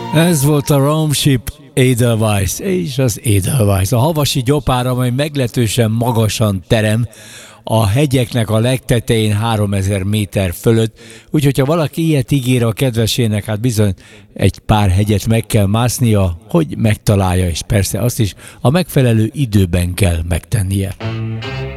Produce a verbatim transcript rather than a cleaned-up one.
Ez volt a Romship Edelweiss, és az Edelweiss. A havasi gyopár, amely meglehetősen magasan terem, a hegyeknek a legtetején háromezer méter fölött, úgyhogy ha valaki ilyet ígér a kedvesének, hát bizony egy pár hegyet meg kell másznia, hogy megtalálja, és persze azt is a megfelelő időben kell megtennie.